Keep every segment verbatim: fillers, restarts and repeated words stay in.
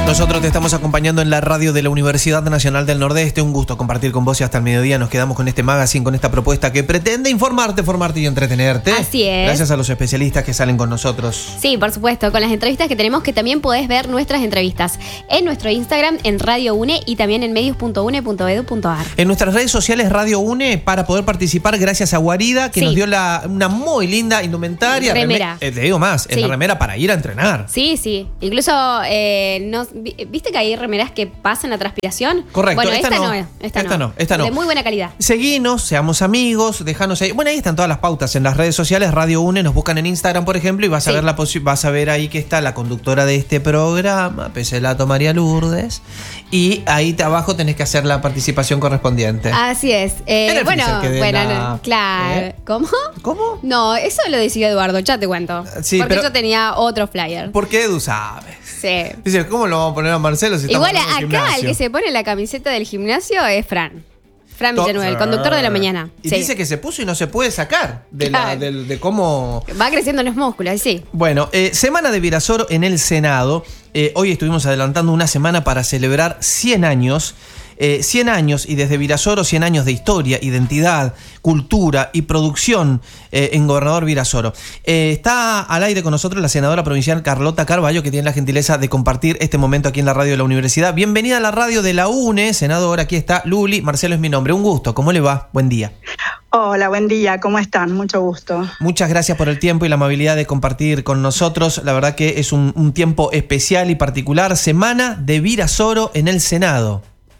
Nosotros te estamos acompañando en la radio de la Universidad Nacional del Nordeste. Un gusto compartir con vos y hasta el mediodía nos quedamos con este magazine, con esta propuesta que pretende informarte, formarte y entretenerte. Así es. Gracias a los especialistas que salen con nosotros. Sí, por supuesto, con las entrevistas que tenemos, que también podés ver nuestras entrevistas en nuestro Instagram, en Radio UNE y también en medios punto une punto edu punto ar. En nuestras redes sociales Radio UNE, para poder participar, gracias a Guarida, que sí. nos dio la, una muy linda indumentaria. Remera. Reme- eh, te digo más, es sí. la remera para ir a entrenar. Sí, sí. Incluso, eh, no, ¿viste que hay remeras que pasan la transpiración? Correcto. Bueno, esta, esta no. no, esta, esta no. no. Esta no. De muy buena calidad. Seguinos, seamos amigos, déjanos ahí. Bueno, ahí están todas las pautas en las redes sociales. Radio UNE, nos buscan en Instagram, por ejemplo, y vas sí. a ver la posi- vas a ver ahí que está la conductora de este programa, Peselato María Lourdes. Y ahí te, abajo tenés que hacer la participación correspondiente. Así es. Eh, bueno, bueno, la... no, claro. ¿Eh? ¿Cómo? ¿Cómo? No, eso lo decidió Eduardo, ya te cuento. Sí, porque pero... yo tenía otro flyer. Porque Edu sabe. Sí. Dice, ¿cómo lo vamos a poner a Marcelo si igual estamos en el acá gimnasio? el que se pone la camiseta del gimnasio es Fran. Fran Villanueva, el conductor de la mañana. Y sí. dice que se puso y no se puede sacar de, claro. la, de, de cómo... Va creciendo los músculos, sí. Bueno, eh, semana de Virasoro en el Senado. Eh, hoy estuvimos adelantando una semana para celebrar cien años. Eh, cien años y desde Virasoro cien años de historia, identidad, cultura y producción eh, en Gobernador Virasoro. Eh, está al aire con nosotros la senadora provincial Carlota Carballo, que tiene la gentileza de compartir este momento aquí en la radio de la universidad. Bienvenida a la radio de la UNE, senadora. Aquí está Luli. Marcelo es mi nombre. Un gusto. ¿Cómo le va? Buen día. Hola, buen día. ¿Cómo están? Mucho gusto. Muchas gracias por el tiempo y la amabilidad de compartir con nosotros. La verdad que es un, un tiempo especial y particular. Semana de Virasoro en el Senado.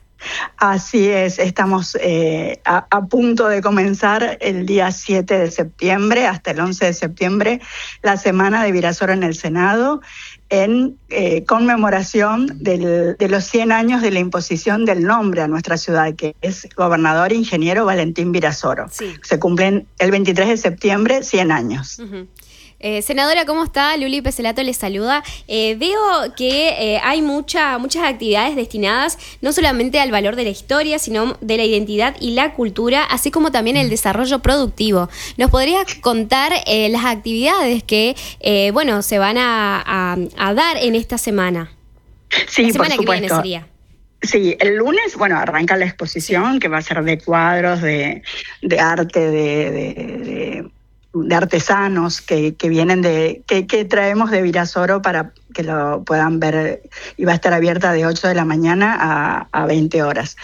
Así es, estamos eh, a, a punto de comenzar el día siete de septiembre hasta el once de septiembre la semana de Virasoro en el Senado en eh, conmemoración del, de los cien años de la imposición del nombre a nuestra ciudad, que es Gobernador Ingeniero Valentín Virasoro. Sí. Se cumplen el veintitrés de septiembre cien años. Uh-huh. Eh, senadora, ¿cómo está? Luli Peselato les saluda. Eh, veo que eh, hay mucha, muchas actividades destinadas no solamente al valor de la historia, sino de la identidad y la cultura, así como también el desarrollo productivo. ¿Nos podrías contar eh, las actividades que eh, bueno, se van a, a, a dar en esta semana? Sí, la semana por supuesto. que viene sería. Sí, el lunes, bueno, arranca la exposición, que va a ser de cuadros, de, de arte, de... de, de de artesanos que, que vienen de, que, que traemos de Virasoro para que lo puedan ver, y va a estar abierta de ocho de la mañana a, a veinte horas.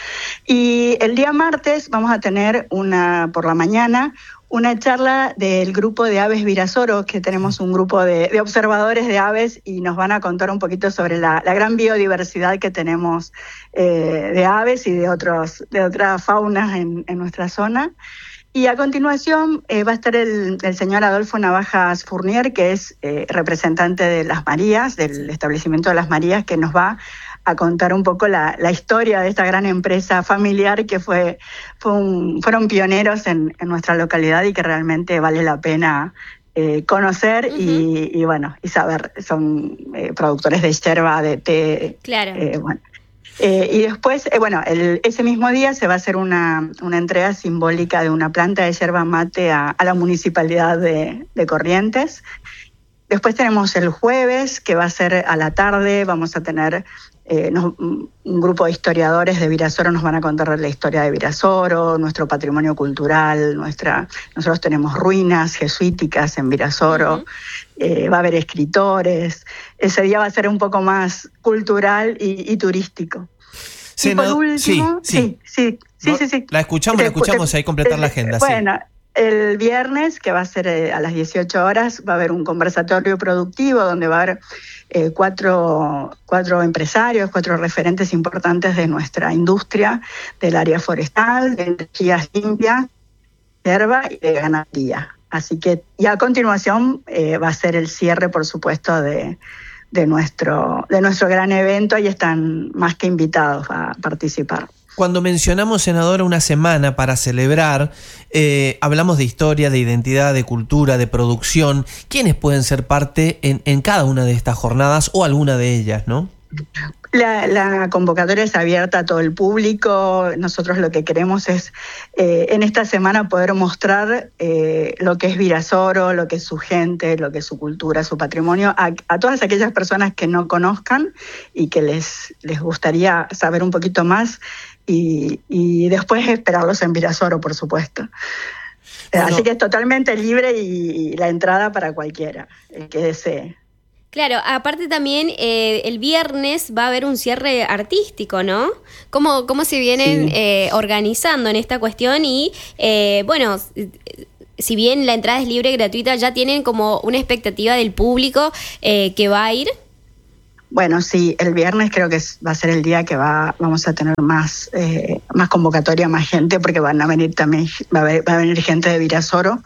Y el día martes vamos a tener una, por la mañana, una charla del grupo de aves Virasoro, que tenemos un grupo de, de observadores de aves y nos van a contar un poquito sobre la, la gran biodiversidad que tenemos eh, de aves y de, otros, de otras faunas en, en nuestra zona. Y a continuación eh, va a estar el, el señor Adolfo Navajas Fournier, que es eh, representante de Las Marías, del establecimiento de Las Marías, que nos va a contar un poco la, la historia de esta gran empresa familiar que fue, fue un, fueron pioneros en, en nuestra localidad y que realmente vale la pena eh, conocer uh-huh. y, y bueno y saber. Son eh, productores de yerba, de té. Claro. Eh, bueno. Eh, y después, eh, bueno, el, ese mismo día se va a hacer una, una entrega simbólica de una planta de yerba mate a, a la municipalidad de, de Corrientes. Después tenemos el jueves, que va a ser a la tarde, vamos a tener eh, nos, un grupo de historiadores de Virasoro, nos van a contar la historia de Virasoro, nuestro patrimonio cultural, nuestra, nosotros tenemos ruinas jesuíticas en Virasoro. Uh-huh. Eh, va a haber escritores, ese día va a ser un poco más cultural y, y turístico. Senado, y por último, sí, sí, sí, sí, no, sí, sí. La escuchamos, te, la escuchamos, te, ahí completar te, la agenda. Bueno, sí. El viernes, que va a ser eh, a las dieciocho horas, va a haber un conversatorio productivo donde va a haber eh, cuatro, cuatro empresarios, cuatro referentes importantes de nuestra industria, del área forestal, de energías limpias, hierba y de ganadería. Así que, y a continuación eh, va a ser el cierre, por supuesto, de, de, nuestro, de nuestro gran evento y están más que invitados a participar. Cuando mencionamos, senadora, una semana para celebrar, eh, hablamos de historia, de identidad, de cultura, de producción. ¿Quiénes pueden ser parte en, en cada una de estas jornadas o alguna de ellas, no? La, la convocatoria es abierta a todo el público. Nosotros lo que queremos es eh, en esta semana poder mostrar eh, lo que es Virasoro, lo que es su gente, lo que es su cultura, su patrimonio, a, a todas aquellas personas que no conozcan y que les, les gustaría saber un poquito más y, y después esperarlos en Virasoro, por supuesto. Bueno. Así que es totalmente libre y, y la entrada para cualquiera, el que desee. Claro, aparte también eh, el viernes va a haber un cierre artístico, ¿no? ¿Cómo, cómo se vienen sí. eh, organizando en esta cuestión? Y eh, bueno, si bien la entrada es libre y gratuita, ¿ya tienen como una expectativa del público eh, que va a ir? Bueno, sí, el viernes creo que va a ser el día que va, vamos a tener más, eh, más convocatoria, más gente, porque van a venir también, va a, ver, va a venir gente de Virasoro,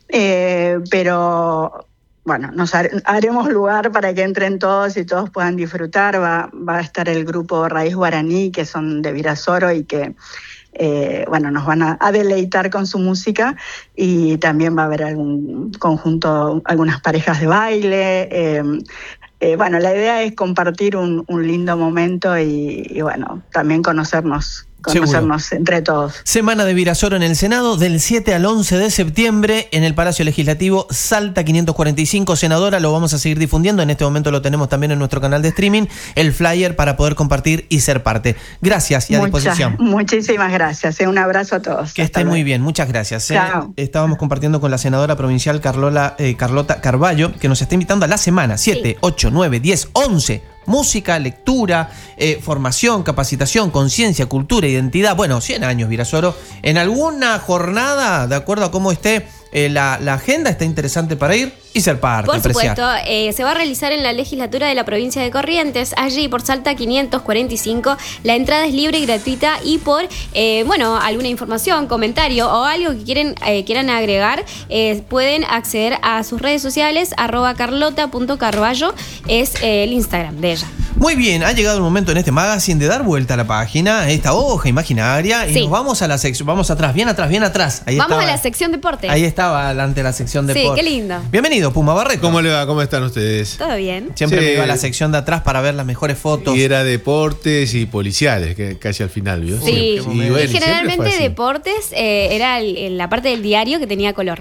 eh, pero... Bueno, nos haremos lugar para que entren todos y todos puedan disfrutar. Va, va a estar el grupo Raíz Guaraní, que son de Virasoro y que eh, bueno, nos van a, a deleitar con su música. Y también va a haber algún conjunto, algunas parejas de baile. Eh, eh, bueno, la idea es compartir un, un lindo momento y, y bueno, también conocernos. conocernos Seguro. Entre todos. Semana de Virasoro en el Senado del siete al once de septiembre en el Palacio Legislativo Salta quinientos cuarenta y cinco. Senadora, lo vamos a seguir difundiendo. En este momento lo tenemos también en nuestro canal de streaming, el flyer para poder compartir y ser parte. Gracias y a Muchas, disposición. Muchísimas gracias. Un abrazo a todos. Que esté muy bien. Muchas gracias. Eh. Estábamos compartiendo con la senadora provincial Carlola, eh, Carlota Carballo, que nos está invitando a la semana siete, ocho, nueve, diez, once. Música, lectura, eh, formación, capacitación, conciencia, cultura, identidad. Bueno, cien años Virasoro. En alguna jornada, de acuerdo a cómo esté eh, la, la agenda, está interesante para ir y ser parte. Por apreciar. supuesto, eh, se va a realizar en la legislatura de la provincia de Corrientes, allí por Salta quinientos cuarenta y cinco. La entrada es libre y gratuita y por, eh, bueno, alguna información, comentario o algo que quieren, eh, quieran agregar, eh, pueden acceder a sus redes sociales, arroba carlota punto carballo, es eh, el Instagram de ella. Muy bien, ha llegado el momento en este magazine de dar vuelta a la página, a esta hoja imaginaria, y sí. nos vamos a la sección, vamos atrás, bien atrás, bien atrás. Ahí vamos estaba, a la sección deporte. Ahí estaba adelante la sección deporte. Sí, qué lindo. Bienvenido, Puma Barreto. ¿Cómo le va? ¿Cómo están ustedes? Todo bien. Siempre sí. me iba a la sección de atrás para ver las mejores fotos. Y era deportes y policiales, que casi al final, ¿vio? Sí, sí. Y, bueno, y generalmente deportes eh, era el, el, la parte del diario que tenía color.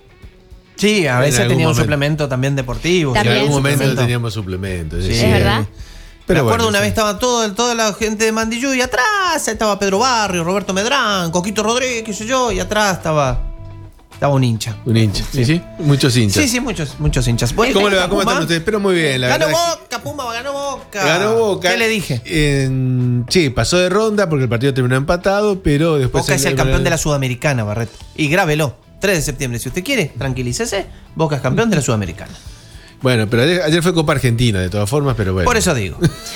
Sí, a veces tenía un suplemento también deportivo. También. En algún momento teníamos suplementos. Sí. ¿Es verdad? Pero me acuerdo bueno, una sí. vez estaba todo, toda la gente de Mandillú y atrás estaba Pedro Barrio, Roberto Medrán, Coquito Rodríguez, qué sé yo, y atrás estaba estaba un hincha. Un hincha, sí, sí. Muchos hinchas. Sí, sí, muchos, muchos hinchas. Bueno, ¿cómo le va? ¿Cómo están ustedes? Espero muy bien, la ganó verdad. Boca, que... Puma, ganó Boca. Ganó Boca. ¿Qué le dije? En... Sí, pasó de ronda porque el partido terminó empatado, pero después... Boca es el campeón de la Sudamericana, Barreto. Y grábelo, tres de septiembre. Si usted quiere, tranquilícese. Boca es campeón de la Sudamericana. Bueno, pero ayer, ayer fue Copa Argentina, de todas formas, pero bueno. Por eso digo.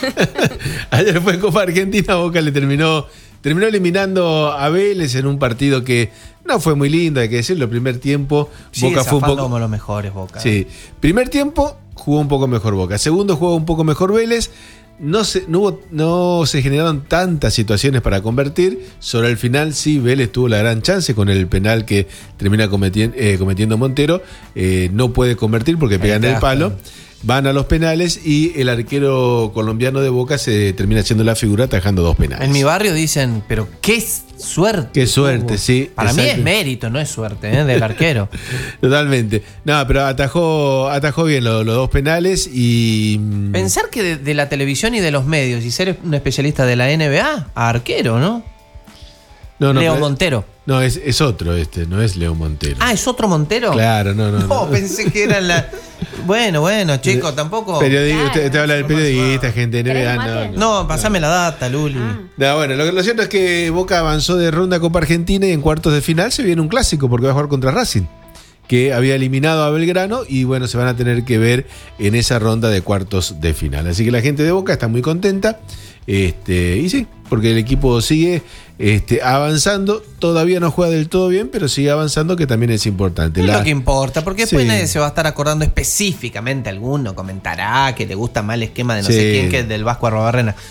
Ayer fue Copa Argentina, Boca le terminó, terminó eliminando a Vélez en un partido que no fue muy lindo, hay que decirlo. El primer tiempo, Sigue Boca fue un poco. como los mejores, Boca. Sí. Primer tiempo, jugó un poco mejor Boca. Segundo, jugó un poco mejor Vélez. No se, no, hubo, no se generaron tantas situaciones para convertir. Sobre el final sí, Vélez tuvo la gran chance con el penal que termina cometiendo, eh, cometiendo Montero. Eh, no puede convertir porque pega en el palo. Van a los penales y el arquero colombiano de Boca se termina haciendo la figura atajando dos penales. En mi barrio dicen, pero qué suerte. Qué suerte, sí. Para exacto. mí es mérito, no es suerte, ¿eh? Del arquero. Totalmente. No, pero atajó, atajó bien los, los dos penales y... Pensar que de, de la televisión y de los medios y ser un especialista de la N B A a arquero, ¿no? No, no, Leo pero, Montero. No, es, es otro este, no es Leo Montero. Ah, ¿es otro Montero? Claro, no, no. No, no. pensé que era la... Bueno, bueno, chicos, tampoco... Periodi- claro. usted, usted habla del periodista, gente de N B A. No, no, no, pasame no. la data, Luli. Ah. No, bueno, lo, lo cierto es que Boca avanzó de ronda Copa Argentina y en cuartos de final se viene un clásico porque va a jugar contra Racing, que había eliminado a Belgrano y bueno, se van a tener que ver en esa ronda de cuartos de final. Así que la gente de Boca está muy contenta. Este, y sí, porque el equipo sigue este, avanzando, todavía no juega del todo bien, pero sigue avanzando, que también es importante. Es la... lo que importa, porque después sí. nadie se va a estar acordando específicamente, alguno comentará que le gusta más el esquema de no sí. sé quién que el del Vasco Arrobarrena.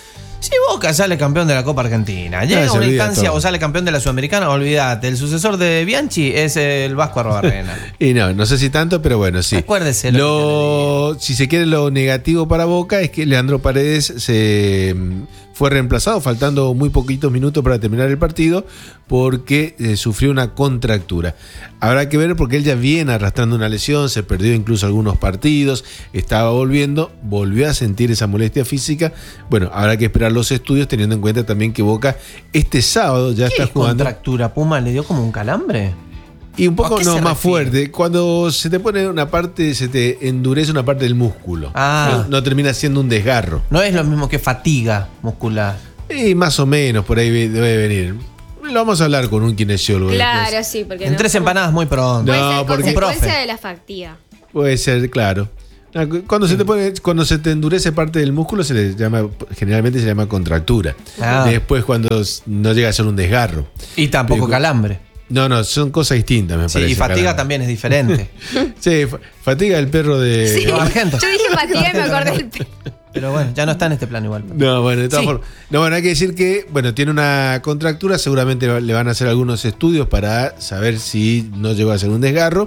Si Boca sale campeón de la Copa Argentina, llega No, a se una olvida instancia todo. o sale campeón de la Sudamericana, olvídate, el sucesor de Bianchi es el Vasco Arrobarrena. Y no, no sé si tanto, pero bueno, sí. Acuérdese lo Lo, si se quiere, lo negativo para Boca es que Leandro Paredes se mm, fue reemplazado, faltando muy poquitos minutos para terminar el partido, porque eh, sufrió una contractura. Habrá que ver porque él ya viene arrastrando una lesión, se perdió incluso algunos partidos, estaba volviendo, volvió a sentir esa molestia física. Bueno, habrá que esperar los estudios, teniendo en cuenta también que Boca este sábado ya ¿Qué está es jugando. contractura? ¿Puma le dio como un calambre? Y un poco ¿A qué no se más refiere? fuerte. Cuando se te pone una parte, se te endurece una parte del músculo. Ah. No, no termina siendo un desgarro. No es lo mismo que fatiga muscular. Y más o menos por ahí ve- debe venir. Lo vamos a hablar con un kinesiólogo. Claro, después. sí, porque En no tres somos- empanadas muy pronto. Puede No, ser porque- consecuencia profe. de la fatiga. Puede ser, claro. Cuando se te pone, cuando se te endurece parte del músculo, se le llama, generalmente se llama contractura. Ah. Después, cuando s- no llega a ser un desgarro. Y tampoco Digo, calambre. No, no, son cosas distintas, me Sí, parece. y fatiga caramba. también es diferente. Sí, fa- fatiga el perro de. Sí. Los argentos. Yo dije fatiga y me acordé del pe- Pero bueno, ya no está en este plano igual. No, bueno, de todas Sí. formas. No, bueno, hay que decir que, bueno, tiene una contractura, seguramente le van a hacer algunos estudios para saber si no llegó a ser un desgarro.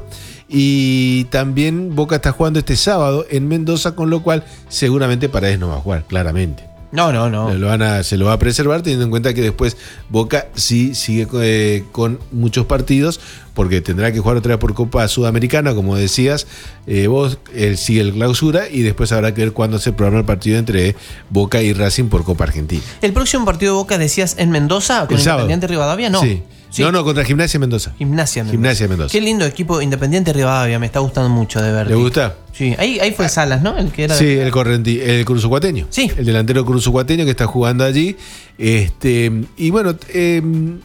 Y también Boca está jugando este sábado en Mendoza, con lo cual seguramente Paredes no va a jugar, claramente. No, no, no. Lo van a, se lo va a preservar, teniendo en cuenta que después Boca sí sigue eh, con muchos partidos, porque tendrá que jugar otra vez por Copa Sudamericana, como decías, eh, vos, él sigue el clausura, y después habrá que ver cuándo se programa el partido entre Boca y Racing por Copa Argentina. El próximo partido de Boca, decías, en Mendoza, con El sábado. Independiente Rivadavia, no. Sí. Sí. No, no, contra Gimnasia Mendoza. Gimnasia Mendoza. Gimnasia Mendoza. Qué lindo equipo Independiente Rivadavia, me está gustando mucho de ver. ¿Le gusta? Sí, ahí, ahí fue Salas, ¿no? El que era. Sí, el correnti, el cruzucuateño. Sí. El delantero cruzucuateño que está jugando allí. Este, y bueno, eh,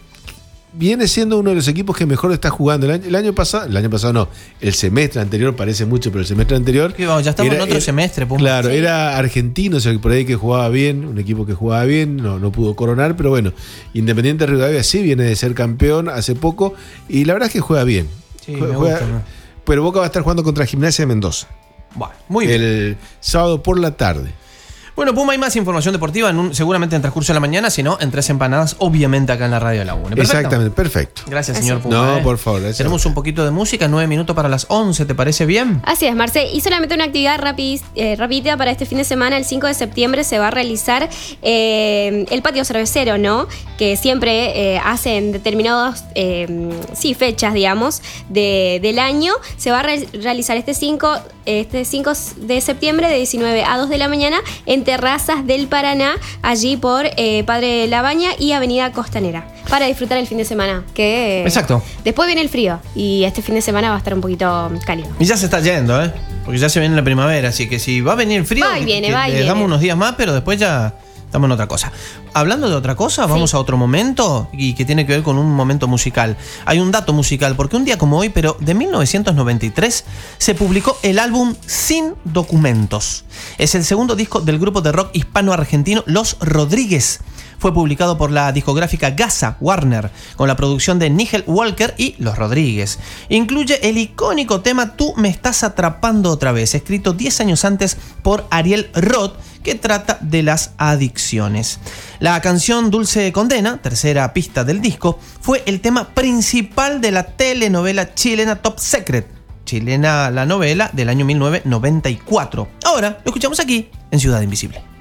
viene siendo uno de los equipos que mejor está jugando. El año, el año pasado, el año pasado no, el semestre anterior parece mucho, pero el semestre anterior. Que vamos, ya estamos en otro semestre, Puma. Claro, Sí. era argentino, o sea, por ahí que jugaba bien, un equipo que jugaba bien, no, no pudo coronar, pero bueno, Independiente Rivadavia sí viene de ser campeón hace poco, y la verdad es que juega bien. Sí, Juega- me juega- gusta, ¿no? Pero Boca va a estar jugando contra Gimnasia de Mendoza. Bueno, muy bien. El sábado por la tarde. Bueno, Puma, hay más información deportiva, en un, seguramente en el transcurso de la mañana, si no, en Tres Empanadas, obviamente acá en la Radio de la U N. ¿Perfecto? Exactamente, perfecto. Gracias, Así. señor Puma. No, eh. por favor, gracias. Tenemos un poquito de música, nueve minutos para las once, ¿te parece bien? Así es, Marce. Y solamente una actividad rapid, eh, rapidita para este fin de semana. El cinco de septiembre se va a realizar eh, el patio cervecero, ¿no? Que siempre eh, hacen determinadas eh, sí, fechas, digamos, de, del año. Se va a re- realizar este cinco, este cinco de septiembre de diecinueve a dos de la mañana en Terrazas del Paraná, allí por eh, Padre Labaña y Avenida Costanera, para disfrutar el fin de semana. Que eh, Exacto. Después viene el frío y este fin de semana va a estar un poquito cálido. Y ya se está yendo, ¿eh? Porque ya se viene la primavera, así que si va a venir el frío, Va y viene, que va y le viene. damos unos días más, pero después ya estamos en otra cosa. Hablando de otra cosa, vamos Sí. a otro momento y que tiene que ver con un momento musical. Hay un dato musical, porque un día como hoy, pero de mil novecientos noventa y tres, se publicó el álbum Sin Documentos. Es el segundo disco del grupo de rock hispano-argentino Los Rodríguez. Fue publicado por la discográfica Gaza Warner, con la producción de Nigel Walker y Los Rodríguez. Incluye el icónico tema Tú me estás atrapando otra vez, escrito diez años antes por Ariel Roth, que trata de las adicciones. La canción Dulce Condena, tercera pista del disco, fue el tema principal de la telenovela chilena Top Secret, chilena la novela del año mil novecientos noventa y cuatro. Ahora lo escuchamos aquí en Ciudad Invisible.